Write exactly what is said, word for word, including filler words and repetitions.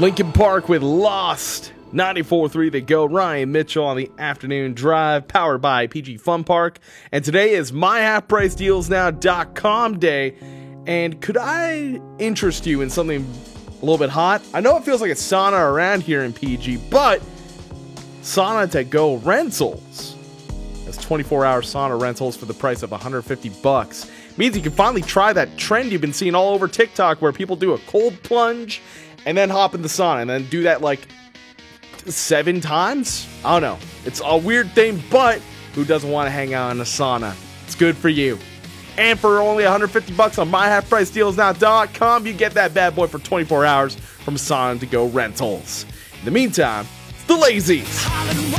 Linkin Park with Lost. ninety-four point three The Go. Ryan Mitchell on the afternoon drive, powered by P G Fun Park. And today is my half price deals now dot com day. And could I interest you in something a little bit hot? I know it feels like a sauna around here in P G, but Sauna to Go Rentals. That's twenty-four hour sauna rentals for the price of one hundred fifty bucks. Means you can finally try that trend you've been seeing all over TikTok where people do a cold plunge and then hop in the sauna and then do that like seven times? I don't know. It's a weird thing, but who doesn't want to hang out in a sauna? It's good for you. And for only one hundred fifty bucks on my half price deals now dot com, you get that bad boy for twenty-four hours from Sauna to Go Rentals. In the meantime, it's the Lazies.